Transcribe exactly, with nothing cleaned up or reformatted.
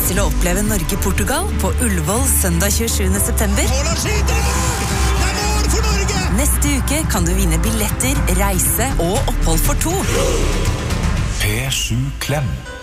til å oppleve Norge-Portugal på Ullevål søndag tjuesjuende september. Neste uke kan du vinne billetter, reise og opphold for to. P sju Klem.